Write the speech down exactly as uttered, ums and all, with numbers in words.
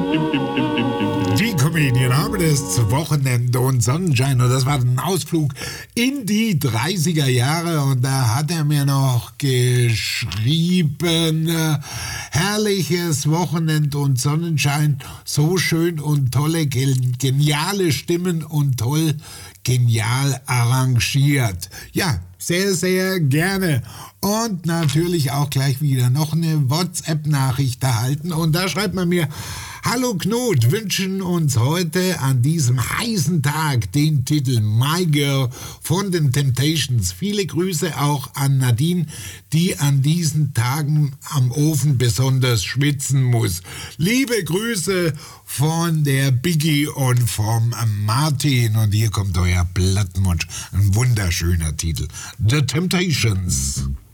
Die Comedian haben das Wochenende und Sonnenschein und das war ein Ausflug in die dreißiger Jahre und da hat er mir noch geschrieben, äh, herrliches Wochenende und Sonnenschein, so schön und tolle, geniale Stimmen und toll, genial arrangiert. Ja, sehr, sehr gerne. Und natürlich auch gleich wieder noch eine WhatsApp-Nachricht erhalten. Und da schreibt man mir, hallo Knut, wünschen uns heute an diesem heißen Tag den Titel My Girl von den Temptations. Viele Grüße auch an Nadine, die an diesen Tagen am Ofen besonders schwitzen muss. Liebe Grüße von der Biggie und vom Martin. Und hier kommt euer Plattenwunsch. Ein wunderschöner Titel. The Temptations.